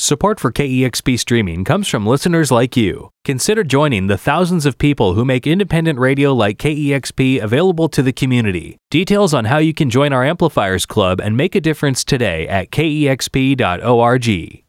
Support for KEXP Streaming comes from listeners like you. Consider joining the thousands of people who make independent radio like KEXP available to the community. Details on how you can join our Amplifiers Club and make a difference today at kexp.org.